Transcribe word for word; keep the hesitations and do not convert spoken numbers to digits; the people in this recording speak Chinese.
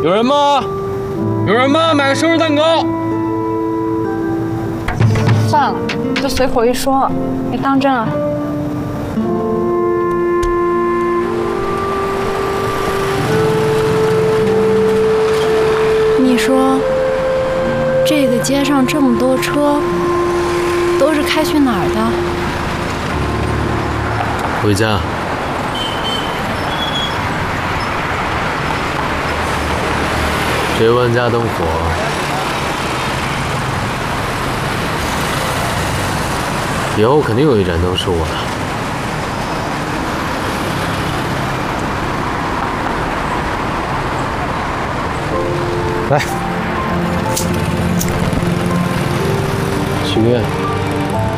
有人吗？有人吗？买个生日蛋糕。 算了，就随口一说，别当真啊。你说，这个街上这么多车，都是开去哪儿的？ 回家。这万家灯火，以后肯定有一盏灯是我的。来，许愿。